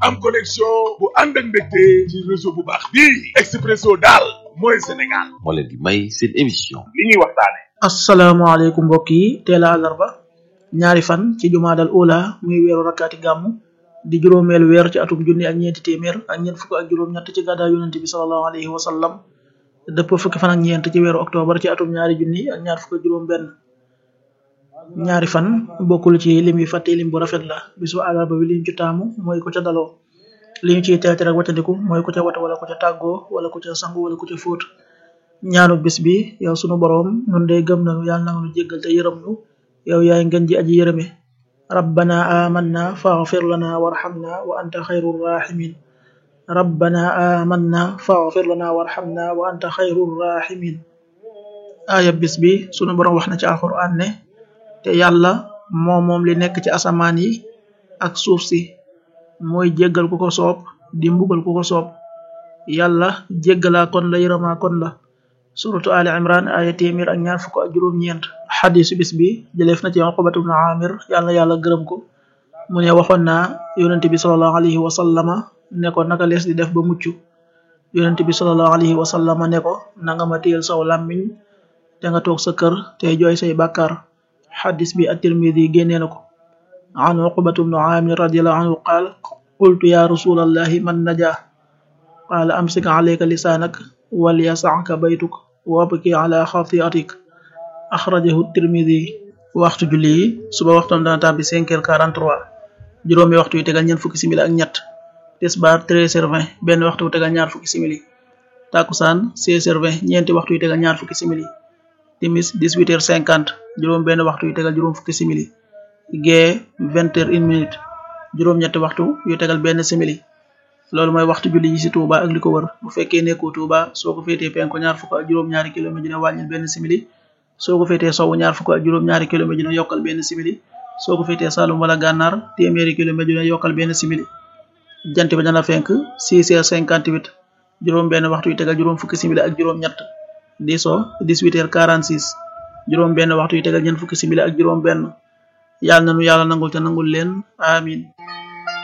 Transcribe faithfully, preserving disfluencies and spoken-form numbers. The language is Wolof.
am connexion bu ànd ak mbégte ci réseau bu baax bii Expresso daal mooy Sénégal. moo leen di may seen émission li ñuy waxtaane. asalaamaaleykum mbokk yi teel a àllarba ñaari fan ci jumaadal ula muy weeru rakkaati gàmmu di juróomeelu weer ci atum junni ak ñeenti téeméer ak ñeent fukk ak juróom ñett ci gàddaa yonente bi sallallahu alayhi wa sallam dëpp fukki fan ak ñeent ci weeru octobre ci atum ñaari junni ak ñaar fukk ak juróom benn ñaari fan bokkul ci lim yi fàtte lim bu rafet la bisu àllarba bi liñ ci taamu mooy ko ca daloo li ñu ciy teete rek watandiku mooy ko ca wata wala ko ca tàggoo wala ko ca sangu wala ko ca fóot ñaanu bis bi yow sunu boroom nun day gëm nañu yàlla na nu jéggal te yërëm nu yow yaay ngeen ji aji yërëme rabbana amanna faghfir lana warhamna wa anta khayrur rahimin rabbana amanna faghfir lana warhamna wa anta khayrur rahimin aaya bis bi sunu boroom wax na ci alquran ne te yàlla moom moom li nekk ci asamaan yi ak suuf si mooy jéggal ku ko soob di mbugal ku ko soob yàlla jéggalaa kon la yërëmaa kon la suratu ali imran aya téeméer ak ñaar fukk ak juróom-ñeent xadisu bis bi jëleef na ci Uqbatu bnu Amir yàlla yàlla gërëm ko mu ne waxoon naa yonente bi sallallahu alayhi wa sallama ne ko naka lees di def ba mucc yonente bi sallallahu alayhi wa sallama ne ko nanga ma téyel saw làmmiñ te nga toog sa kër tey jooy say bàkkaar xadis bi at-Tirmidi génnee na ko an Uqbatu bnu Amir radiyallahu anhu qaal qultu ya rasulallahi man najaa qaala amsik alayka lisaanak wal yasa'ka baytuk wabki ala xatiatik axrajahu Tirmidi waxtu julli yi suba waxtam dana tàbbi cinq heures quarante-trois juróomi waxtu yu tegal ñeent fukki simili ak ñett tisbaar treize heures vingt benn waxtu yu tegal ñaar fukki simili takusaan seize heures vingt ñeenti waxtu yu tegal ñaar fukki simili timis dix-huit heures cinquante juróom benn waxtu yu tegal juróom fukki simili gee vingt heures une minute juróom ñetti waxtu yu tegal benn simili loolu mooy waxtu julli yi ci Touba ak li ko wër bu fekkee nekkoo Touba soo ko féetee penku ñaar fukk ak juróom-ñaari kilomètre dina wàññil benn simili soo ko féetee sowwu ñaar fukk ak juróom-ñaari kilomètre dina yokkal benn simili soo ko féetee Saloum wala Gànnaar téeméeri kilomètre dina yokkal benn simili jant bi dana fenk six heures cinquante-huit juróom benn waxtu yu tegal juróom fukki simili ak juróom ñett di so dix-huit heures quarante-six juróom benn waxtu yu tegal ñeent fukki simili ak juróom benn yàlla na nu yàlla nangul te nangul leen amin